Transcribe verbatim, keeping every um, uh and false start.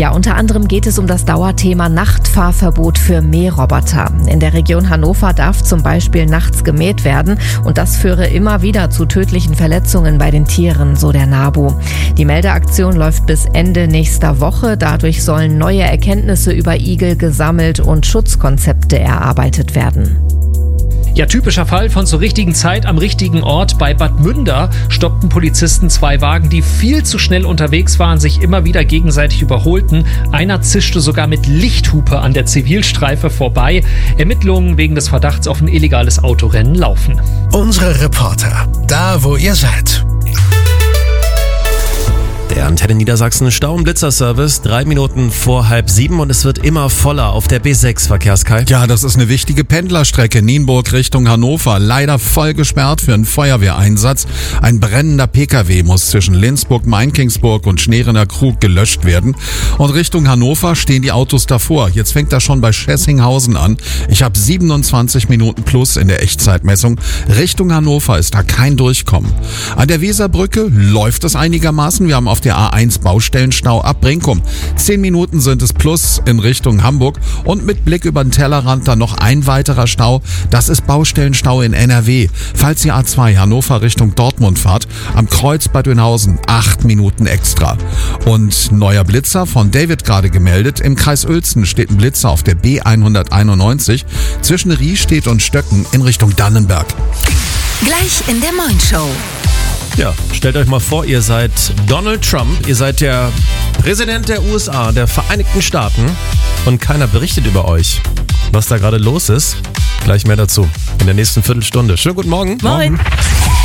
Ja, unter anderem geht es um das Dauerthema Nachtfahrverbot für Mähroboter. In der Region Hannover darf zum Beispiel nachts gemäht werden und das führe immer wieder zu tödlichen Verletzungen bei den Tieren, so der NABU. Die Meldeaktion läuft bis Ende nächster Woche. Dadurch sollen neue Erkenntnisse über Igel gesammelt und Schutzkonzepte erarbeitet werden. Ja, typischer Fall von zur richtigen Zeit am richtigen Ort. Bei Bad Münder stoppten Polizisten zwei Wagen, die viel zu schnell unterwegs waren, sich immer wieder gegenseitig überholten. Einer zischte sogar mit Lichthupe an der Zivilstreife vorbei. Ermittlungen wegen des Verdachts auf ein illegales Autorennen laufen. Unsere Reporter, da wo ihr seid. Der Antenne Niedersachsen Stau- und Blitzerservice, drei Minuten vor halb sieben und es wird immer voller auf der B sechs, Verkehrskai. Ja, das ist eine wichtige Pendlerstrecke, Nienburg Richtung Hannover. Leider voll gesperrt für einen Feuerwehreinsatz. Ein brennender Pkw muss zwischen Lindsburg, Mainkingsburg und Schnerener Krug gelöscht werden. Und Richtung Hannover stehen die Autos davor. Jetzt fängt das schon bei Schessinghausen an. Ich habe siebenundzwanzig Minuten plus in der Echtzeitmessung. Richtung Hannover ist da kein Durchkommen. An der Weserbrücke läuft es einigermaßen. Wir haben auf der A eins Baustellenstau ab Brinkum. Zehn Minuten sind es plus in Richtung Hamburg und mit Blick über den Tellerrand dann noch ein weiterer Stau. Das ist Baustellenstau in N R W. Falls ihr A zwei Hannover Richtung Dortmund fahrt, am Kreuz Bad Oeynhausen acht Minuten extra. Und neuer Blitzer von David gerade gemeldet. Im Kreis Uelzen steht ein Blitzer auf der B hunderteinundneunzig zwischen Riestedt und Stöcken in Richtung Dannenberg. Gleich in der Morning-Show. Ja, stellt euch mal vor, ihr seid Donald Trump, ihr seid der Präsident der U S A, der Vereinigten Staaten und keiner berichtet über euch. Was da gerade los ist, gleich mehr dazu in der nächsten Viertelstunde. Schönen guten Morgen. Moin. Morgen.